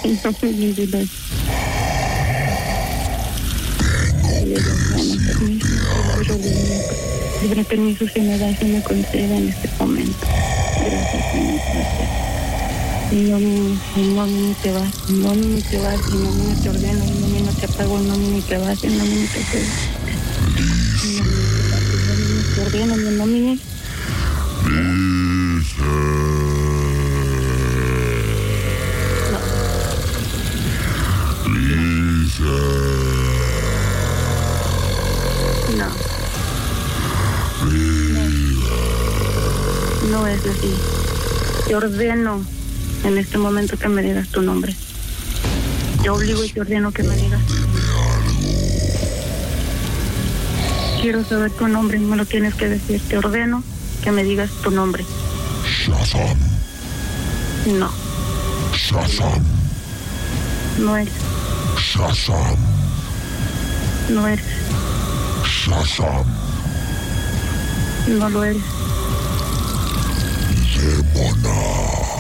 No me digas. Libre permiso que me das y me conceda en este momento. Gracias, Señor. Gracias. No, ni te vas, no, ni te vas, y no, ni te ordeno, y no, ni te apago, no, ni te vas, y no, ni te quedas. No, te ordeno, no, ni no es así. Te ordeno en este momento que me digas tu nombre. Te obligo y te ordeno que me digas tu nombre. Quiero saber tu nombre, me lo tienes que decir. Te ordeno que me digas tu nombre. Shazam. No. Shazam. No es. Shazam. No es. Shazam. No lo eres. Demona.